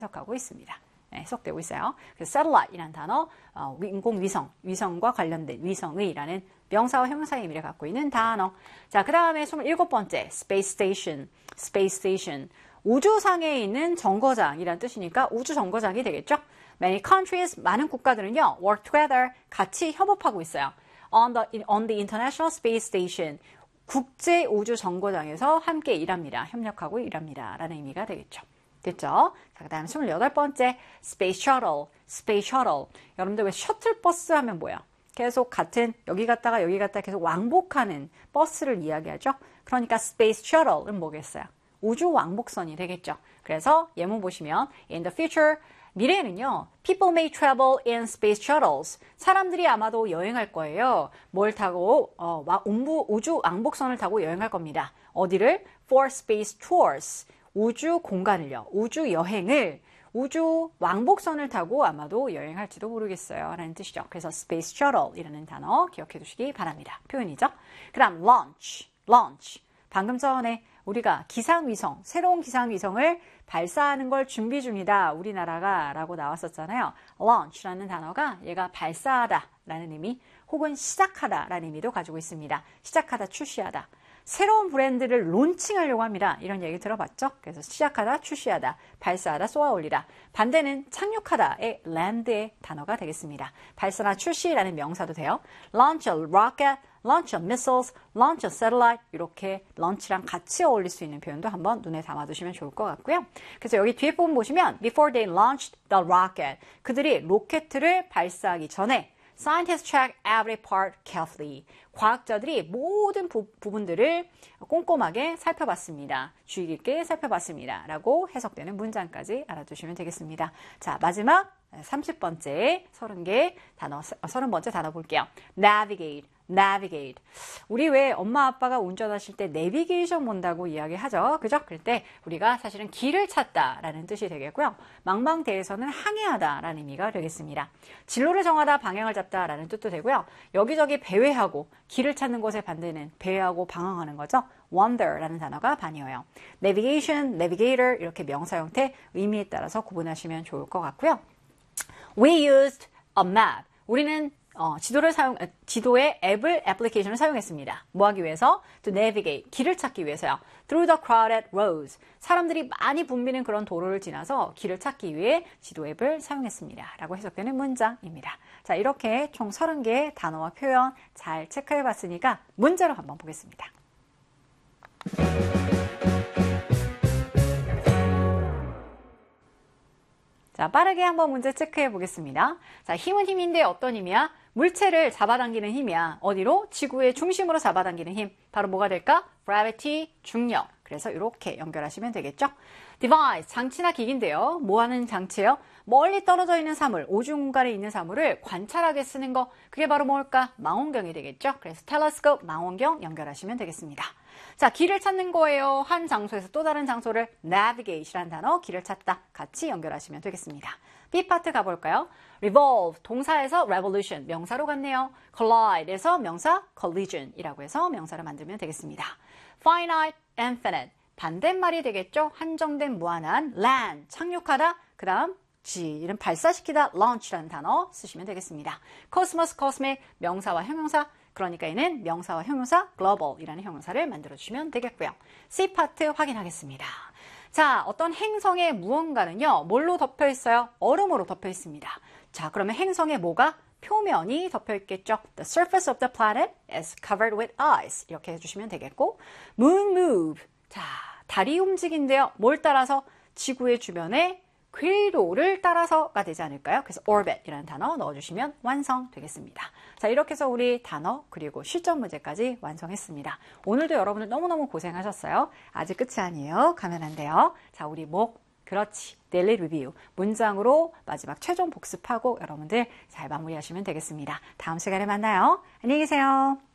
해석하고 있습니다. 네, 해석되고 있어요. 그래서 satellite이라는 단어, 인공위성, 위성과 관련된 위성의라는 명사와 형용사의 의미를 갖고 있는 단어. 자, 그 다음에 27번째, space station, space station. 우주상에 있는 정거장이라는 뜻이니까 우주 정거장이 되겠죠? Many countries, 많은 국가들은요, work together, 같이 협업하고 있어요. On the International Space Station, 국제 우주 정거장에서 함께 일합니다. 협력하고 일합니다. 라는 의미가 되겠죠. 됐죠? 자, 그 다음에 28번째, Space Shuttle, Space Shuttle. 여러분들 왜 셔틀버스 하면 뭐야? 계속 같은 여기 갔다가 여기 갔다가 계속 왕복하는 버스를 이야기하죠? 그러니까 Space Shuttle은 뭐겠어요? 우주 왕복선이 되겠죠. 그래서 예문 보시면 In the future, 미래에는요. People may travel in space shuttles. 사람들이 아마도 여행할 거예요. 뭘 타고? 우주 왕복선을 타고 여행할 겁니다. 어디를? For space tours. 우주 공간을요. 우주 여행을 우주 왕복선을 타고 아마도 여행할지도 모르겠어요. 라는 뜻이죠. 그래서 space shuttle이라는 단어 기억해 두시기 바랍니다. 표현이죠. 그 다음 launch. 방금 전에 우리가 기상위성, 새로운 기상위성을 발사하는 걸 준비 중이다. 우리나라가 라고 나왔었잖아요. launch라는 단어가 얘가 발사하다 라는 의미 혹은 시작하다 라는 의미도 가지고 있습니다. 시작하다, 출시하다. 새로운 브랜드를 론칭하려고 합니다. 이런 얘기 들어봤죠? 그래서 시작하다, 출시하다, 발사하다, 쏘아 올리다. 반대는 착륙하다의 land의 단어가 되겠습니다. 발사나 출시라는 명사도 돼요. launch a rocket, launch a missiles, launch a satellite 이렇게 launch랑 같이 어울릴 수 있는 표현도 한번 눈에 담아두시면 좋을 것 같고요. 그래서 여기 뒤에 부분 보시면 before they launched the rocket 그들이 로켓을 발사하기 전에 Scientists check every part carefully. 과학자들이 모든 부분들을 꼼꼼하게 살펴봤습니다. 주의 깊게 살펴봤습니다. 라고 해석되는 문장까지 알아두시면 되겠습니다. 자, 마지막 30번째 30번째 단어 볼게요. navigate. 우리 왜 엄마 아빠가 운전하실 때 내비게이션 본다고 이야기하죠. 그죠? 그럴 때 우리가 사실은 길을 찾다라는 뜻이 되겠고요. 망망대해서는 항해하다라는 의미가 되겠습니다. 진로를 정하다, 방향을 잡다라는 뜻도 되고요. 여기저기 배회하고 길을 찾는 곳에 반대는 배회하고 방황하는 거죠. wander라는 단어가 반이어요. navigation, navigator 이렇게 명사 형태 의미에 따라서 구분하시면 좋을 것 같고요. We used a map. 우리는 지도의 애플리케이션을 사용했습니다. 뭐 하기 위해서? To navigate, 길을 찾기 위해서요. Through the crowded roads, 사람들이 많이 붐비는 그런 도로를 지나서 길을 찾기 위해 지도 앱을 사용했습니다. 라고 해석되는 문장입니다. 자, 이렇게 총 30개의 단어와 표현 잘 체크해봤으니까 문제로 한번 보겠습니다. 자, 빠르게 한번 문제 체크해 보겠습니다. 자, 힘은 힘인데 어떤 힘이야? 물체를 잡아당기는 힘이야. 어디로? 지구의 중심으로 잡아당기는 힘. 바로 뭐가 될까? gravity, 중력. 그래서 이렇게 연결하시면 되겠죠? device, 장치나 기기인데요. 뭐 하는 장치예요? 멀리 떨어져 있는 사물, 오중간에 있는 사물을 관찰하게 쓰는 거. 그게 바로 뭘까? 망원경이 되겠죠? 그래서 telescope, 망원경 연결하시면 되겠습니다. 자, 길을 찾는 거예요. 한 장소에서 또 다른 장소를 navigate이라는 단어, 길을 찾다 같이 연결하시면 되겠습니다. B 파트 가볼까요? revolve, 동사에서 revolution, 명사로 갔네요. collide에서 명사 collision이라고 해서 명사를 만들면 되겠습니다. finite, infinite, 반대말이 되겠죠? 한정된, 무한한. land, 착륙하다. 그 다음 G, 이런 발사시키다, launch라는 단어 쓰시면 되겠습니다. cosmos, cosmic, 명사와 형용사. 그러니까 얘는 명사와 형용사 global이라는 형용사를 만들어주시면 되겠고요. C 파트 확인하겠습니다. 자, 어떤 행성의 무언가는요. 뭘로 덮여 있어요? 얼음으로 덮여 있습니다. 자, 그러면 행성에 뭐가? 표면이 덮여 있겠죠. The surface of the planet is covered with ice. 이렇게 해주시면 되겠고 moon move. 자, 달이 움직인대요. 뭘 따라서? 지구의 주변에 궤도를 따라서가 되지 않을까요? 그래서 orbit이라는 단어 넣어주시면 완성되겠습니다. 자, 이렇게 해서 우리 단어 그리고 실전 문제까지 완성했습니다. 오늘도 여러분들 너무너무 고생하셨어요. 아직 끝이 아니에요. 가면 안 돼요. 자, 우리 그렇지. 데일리 리뷰. 문장으로 마지막 최종 복습하고 여러분들 잘 마무리하시면 되겠습니다. 다음 시간에 만나요. 안녕히 계세요.